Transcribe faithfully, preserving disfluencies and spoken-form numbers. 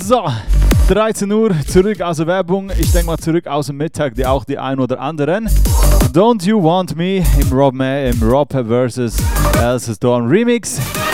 So, dreizehn Uhr, zurück aus der Werbung. Ich denke mal zurück aus dem Mittag, die auch die ein oder anderen. Don't You Want Me im Rob, im Rob versus. Elsa Storm Remix.